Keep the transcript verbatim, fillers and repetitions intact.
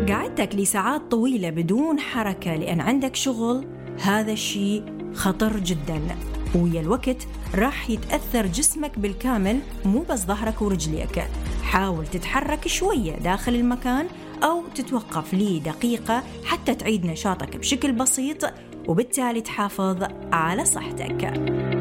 قعدتك لساعات طويلة بدون حركة لأن عندك شغل، هذا الشيء خطر جدا، ويا الوقت راح يتأثر جسمك بالكامل، مو بس ظهرك ورجليك. حاول تتحرك شوية داخل المكان أو تتوقف لي دقيقة حتى تعيد نشاطك بشكل بسيط، وبالتالي تحافظ على صحتك.